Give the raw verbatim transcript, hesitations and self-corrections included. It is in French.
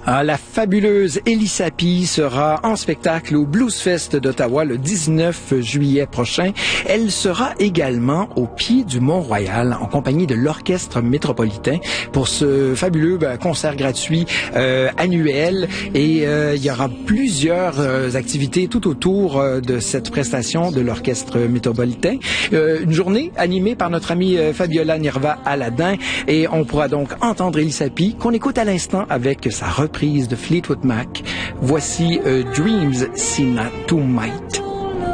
Ah, la fabuleuse Elissa Sapi sera en spectacle au Bluesfest d'Ottawa le dix-neuf juillet prochain. Elle sera également au pied du Mont-Royal en compagnie de l'Orchestre métropolitain pour ce fabuleux ben, concert gratuit euh, annuel. Et euh, il y aura plusieurs euh, activités tout autour euh, de cette prestation de l'Orchestre métropolitain. Euh, une journée animée par notre amie euh, Fabiola Nirva-Aladin. Et on pourra donc entendre Elissa Sapi qu'on écoute à l'instant avec sa reprise de Fleetwood Mac. Voici uh, Dreams Seen to Might.